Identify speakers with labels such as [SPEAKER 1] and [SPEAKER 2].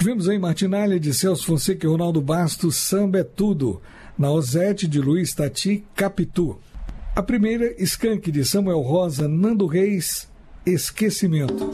[SPEAKER 1] Vimos em Martinalha, de Celso Fonseca e Ronaldo Bastos, Samba é Tudo. Na Ozete, de Luiz Tati, Capitu. A primeira, Skank, de Samuel Rosa, Nando Reis, Esquecimento.